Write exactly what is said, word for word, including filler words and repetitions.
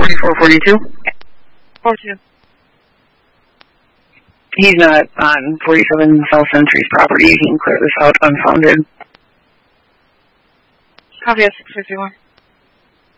forty-four forty-two? forty-two. He's not on forty-seven South Century's property. You can clear this out unfounded. Copy at six fifty-one.